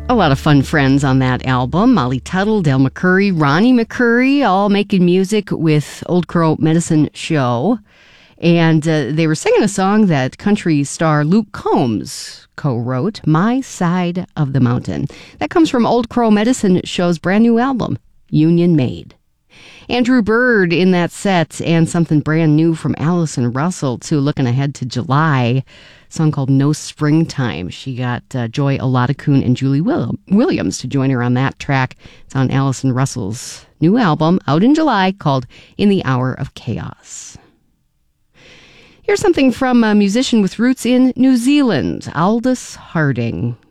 A lot of fun friends on that album. Molly Tuttle, Del McCoury, Ronnie McCoury, all making music with Old Crow Medicine Show. And they were singing a song that country star Luke Combs co-wrote, My Side of the Mountain. That comes from Old Crow Medicine Show's brand new album, Union Made. Andrew Bird in that set, and something brand new from Allison Russell, too, looking ahead to July. A song called No Springtime. She got Joy Oladacoon and Julie Williams to join her on that track. It's on Allison Russell's new album, out in July, called In the Hour of Chaos. Here's something from a musician with roots in New Zealand, Aldous Harding.